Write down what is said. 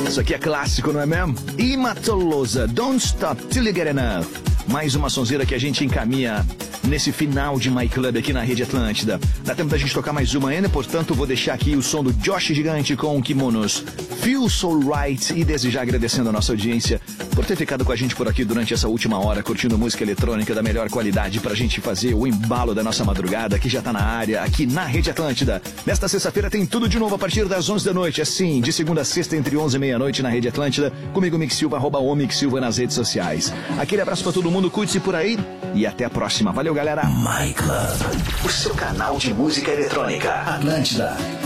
Isso aqui é clássico, não é mesmo? Ima Tolosa, Don't Stop Till You Get Enough. Mais uma sonzeira que a gente encaminha nesse final de My Club aqui na Rede Atlântida. Dá tempo da gente tocar mais uma ainda, portanto vou deixar aqui o som do Josh Gigante com Kimonos, Feel So Right, e desde já agradecendo a nossa audiência por ter ficado com a gente por aqui durante essa última hora, curtindo música eletrônica da melhor qualidade pra gente fazer o embalo da nossa madrugada, que já tá na área, aqui na Rede Atlântida. Nesta sexta-feira tem tudo de novo a partir das 11 da noite, assim, de segunda a sexta entre 11 e meia-noite na Rede Atlântida, comigo Mix Silva, @Mix Silva nas redes sociais. Aquele abraço pra todo mundo, cuide-se por aí e até a próxima. Valeu, galera. My Club, o seu canal de música eletrônica. Atlântida.